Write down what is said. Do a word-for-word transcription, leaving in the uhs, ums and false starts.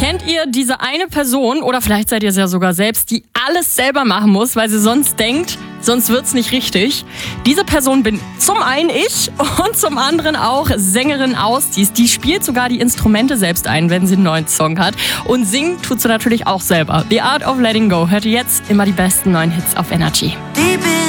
Kennt ihr diese eine Person oder vielleicht seid ihr es ja sogar selbst, die alles selber machen muss, weil sie sonst denkt, sonst wird's nicht richtig? Diese Person bin zum einen ich und zum anderen auch Sängerin Austis. Die spielt sogar die Instrumente selbst ein, wenn sie einen neuen Song hat. Und singen tut sie natürlich auch selber. The Art of Letting Go hört ihr jetzt immer die besten neuen Hits auf Energy. Deep in